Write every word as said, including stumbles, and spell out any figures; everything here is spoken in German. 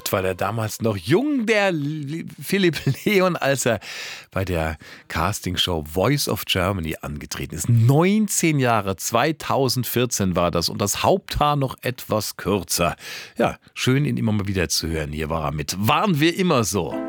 Gott, war der damals noch jung, der L- Philipp Leon, als er bei der Castingshow Voice of Germany angetreten ist. neunzehn Jahre, zweitausendvierzehn war das und das Haupthaar noch etwas kürzer. Ja, schön, ihn immer mal wieder zu hören. Hier war er mit Waren wir immer so.